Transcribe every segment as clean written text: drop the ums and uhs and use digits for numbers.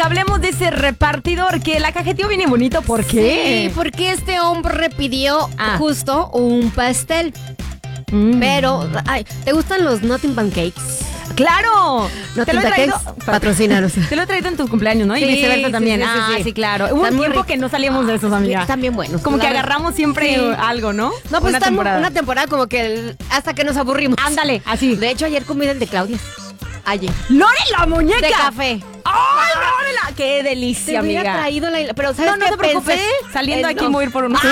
hablemos de ese repartidor que la cajeteó bien bonito. ¿Por qué? Sí, porque este hombre pidió justo un pastel. Pero, ¿te gustan los Nothing Pancakes? ¡Claro! ¿Te lo he traído? Patrocinaros. Te lo he traído en tus cumpleaños, ¿no? Y viceversa también. Sí, claro. Hubo un tiempo que no salíamos de esos, amiga. Están bien buenos. Como que agarramos siempre algo, ¿no? No, pues una temporada como que hasta que nos aburrimos. Ándale, así. De hecho, ayer comí el de Claudia. Ayer. ¡Lore la muñeca! De café. ¡Ay, Lore la! ¡Qué delicia, amiga! amiga! Traído pero ¿sabes no te preocupes. Saliendo aquí me voy a ir por uno.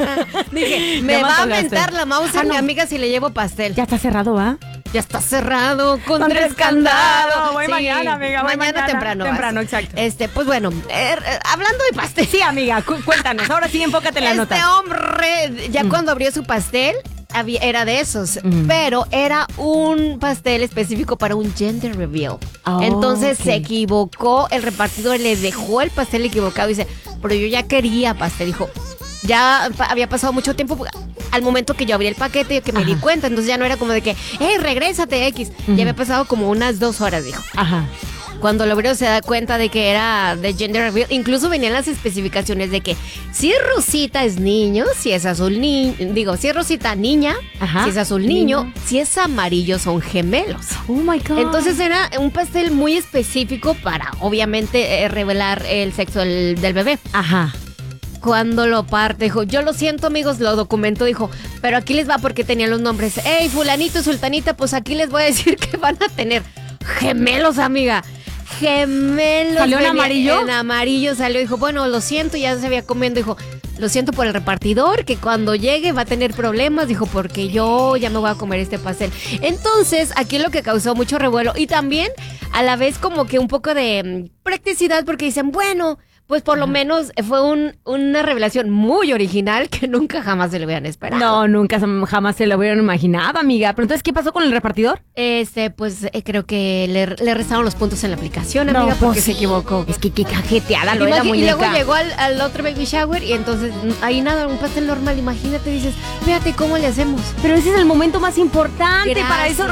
Dije, me va a mentar la mouse a mi amiga si le llevo pastel. Ya está cerrado, ¿va? Ya está cerrado con 3 candados. Voy mañana, amiga. Mañana temprano. Temprano, exacto. Pues bueno, hablando de pastel. Sí, amiga, cuéntanos. Ahora sí, enfócate en la nota. Este hombre, ya cuando abrió su pastel, era de esos, pero era un pastel específico para un gender reveal. Entonces se equivocó, el repartidor le dejó el pastel equivocado y dice, pero yo ya quería pastel. Dijo, ya había pasado mucho tiempo al momento que yo abrí el paquete y que me di cuenta, entonces ya no era como de que, hey, regrésate, X. Ya había pasado como unas 2 horas, dijo. Ajá. Cuando lo abrió se da cuenta de que era de gender reveal. Incluso venían las especificaciones de que si es rosita es niño, si es azul si es rosita niña, si es azul niño, si es amarillo son gemelos. Oh my God. Entonces era un pastel muy específico para obviamente revelar el sexo del bebé. Ajá. Cuando lo parte, dijo, yo lo siento, amigos, lo documentó, dijo, pero aquí les va porque tenían los nombres. Hey, fulanito y sultanita, pues aquí les voy a decir que van a tener gemelos, amiga. Gemelos. ¿Salió en amarillo? En amarillo salió, dijo, bueno, lo siento, ya se había comiendo, dijo, lo siento por el repartidor, que cuando llegue va a tener problemas, dijo, porque yo ya me voy a comer este pastel. Entonces, aquí lo que causó mucho revuelo y también a la vez como que un poco de practicidad, porque dicen, bueno, pues por lo menos fue una revelación muy original que nunca jamás se lo hubieran esperado. No, nunca jamás se lo hubieran imaginado, amiga. Pero entonces, ¿qué pasó con el repartidor? Pues creo que le restaron los puntos en la aplicación, amiga, porque se equivocó. Es que qué cajeteada lo de la muñeca. Y luego llegó al otro baby shower y entonces ahí nada, un pastel normal, imagínate, dices, fíjate cómo le hacemos. Pero ese es el momento más importante. Para eso